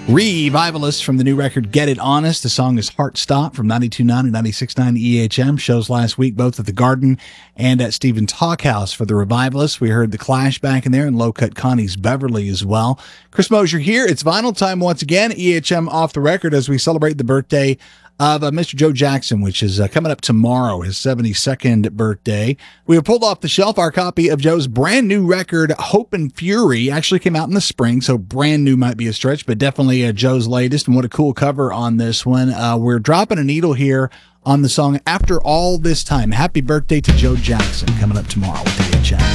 Revivalists from the new record Get It Honest. The song is Heart Stop from 92.9 and 96.9 EHM. Shows last week both at the Garden and at Stephen Talkhouse for the Revivalists. We heard the Clash back in there and Low Cut Connie's Beverly as well. Chris Mosier here. It's vinyl time once again. EHM Off the Record as we celebrate the birthday of Mr. Joe Jackson, which is coming up tomorrow, his 72nd birthday. We have pulled off the shelf our copy of Joe's brand new record, Hope and Fury. Actually came out in the spring, so brand new might be a stretch, but definitely Joe's latest. And what a cool cover on this one. We're dropping a needle here on the song After All This Time. Happy birthday to Joe Jackson, coming up tomorrow with AHM.